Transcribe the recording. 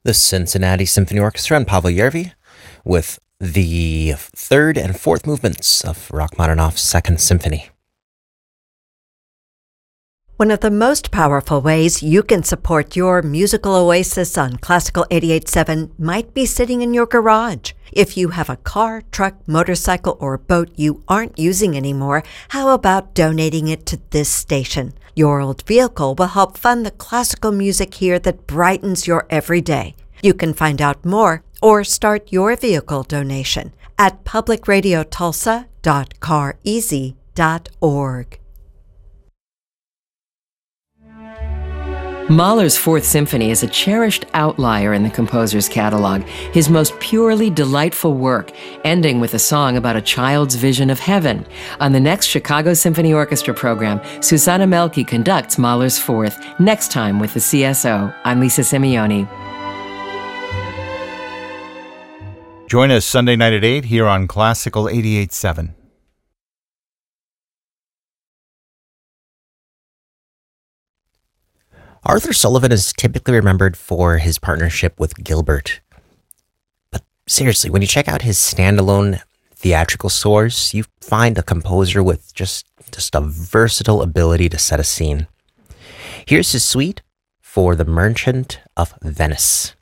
The Cincinnati Symphony Orchestra and Pavel Yervi with the third and fourth movements of Rachmaninoff's Second Symphony. One of the most powerful ways you can support your musical oasis on Classical 88.7 might be sitting in your garage. If you have a car, truck, motorcycle, or boat you aren't using anymore, how about donating it to this station? Your old vehicle will help fund the classical music here that brightens your everyday. You can find out more or start your vehicle donation at publicradiotulsa.careasy.org. Mahler's Fourth Symphony is a cherished outlier in the composer's catalog, his most purely delightful work, ending with a song about a child's vision of heaven. On the next Chicago Symphony Orchestra program, Susanna Melke conducts Mahler's Fourth, next time with the CSO. I'm Lisa Simeoni. Join us Sunday night at 8 here on Classical 88.7. Arthur Sullivan is typically remembered for his partnership with Gilbert. But seriously, when you check out his standalone theatrical scores, you find a composer with just a versatile ability to set a scene. Here's his suite for The Merchant of Venice.